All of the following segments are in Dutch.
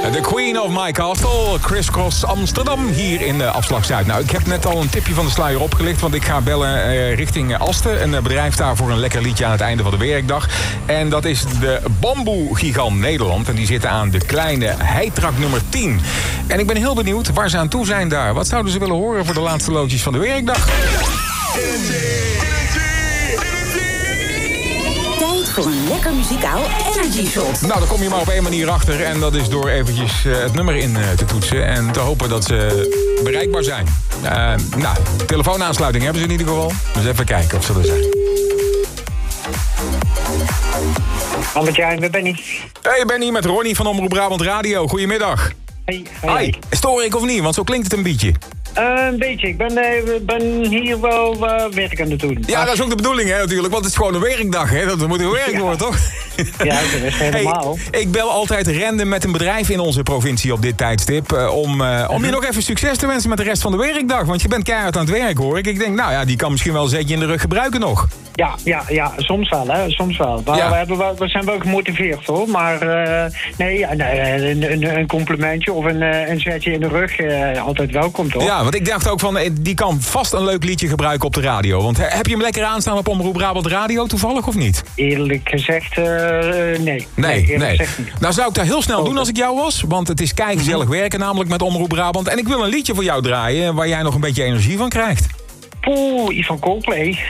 The Queen of My Castle, Crisscross Amsterdam, hier in Afslag Zuid. Nou, ik heb net al een tipje van de sluier opgelicht, want ik ga bellen richting Asten. Een bedrijf daar voor een lekker liedje aan het einde van de werkdag. En dat is de Bamboe-gigant Nederland. En die zitten aan de kleine Heitrak nummer 10. En ik ben heel benieuwd waar ze aan toe zijn daar. Wat zouden ze willen horen voor de laatste loodjes van de werkdag? Voor een lekker muzikaal energy shot. Nou, daar kom je maar op één manier achter. En dat is door eventjes het nummer in te toetsen. En te hopen dat ze bereikbaar zijn. Nou, telefoonaansluiting hebben ze in ieder geval. Dus even kijken of ze er zijn. Albert-Jan, ik ben Benny. Hey, Benny met Ronnie van Omroep Brabant Radio. Goedemiddag. Hey. Stoor ik of niet? Want zo klinkt het een beetje. Een beetje. Ik ben hier wel werk aan het doen. Ja, dat is ook de bedoeling, hè, natuurlijk. Want het is gewoon een werkdag, hè. Dat moet gewerkt worden, toch? Ja, dat is helemaal. Hey, ik bel altijd random met een bedrijf in onze provincie op dit tijdstip. Om je nog even succes te wensen met de rest van de werkdag. Want je bent keihard aan het werk, hoor ik. Ik denk, nou ja, die kan misschien wel een zetje in de rug gebruiken nog. Ja, soms wel, hè. Soms wel. Maar Ja. we zijn wel gemotiveerd, hoor. Maar een complimentje of een zetje in de rug, altijd welkom, toch? Ja, want ik dacht ook van, die kan vast een leuk liedje gebruiken op de radio. Want heb je hem lekker aanstaan op Omroep Brabant Radio toevallig, of niet? Eerlijk gezegd, nee. Nee. Gezegd niet. Nou zou ik dat heel snel doen als ik jou was. Want het is keigezellig werken namelijk met Omroep Brabant. En ik wil een liedje voor jou draaien waar jij nog een beetje energie van krijgt. Iets van Coldplay.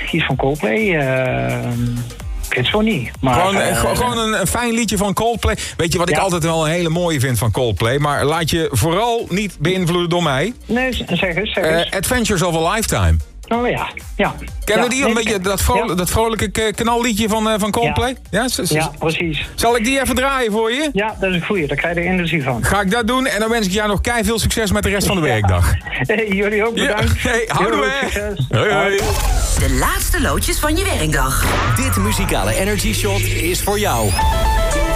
Ik weet het zo niet. Maar, Gewoon een fijn liedje van Coldplay. Weet je wat ik altijd wel een hele mooie vind van Coldplay? Maar laat je vooral niet beïnvloeden door mij. Nee, zeg eens. Adventures of a Lifetime. Oh ja. Kennen die een beetje dat vrolijke knalliedje van Coldplay? Ja, precies. Zal ik die even draaien voor je? Ja, dat is een goeie. Daar krijg je er energie van. Ga ik dat doen en dan wens ik jou nog veel succes met de rest van de werkdag. Hey, jullie ook bedankt. Hey, houdoe hè. Hoi. De laatste loodjes van je werkdag. Dit muzikale energy shot is voor jou.